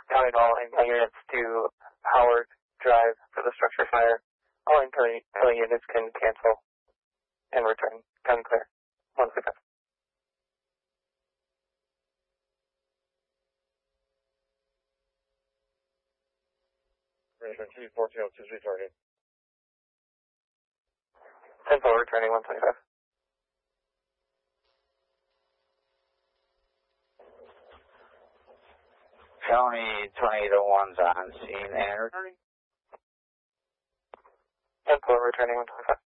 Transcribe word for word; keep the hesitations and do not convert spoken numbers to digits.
counting all incoming units to Howard Drive for the structure fire. All incoming units can cancel and return. Gun clear. One second. Return two fourteen oh two three target. ten four returning one twenty-five. County twenty-eight oh one's on scene and returning. ten four returning one twenty-five.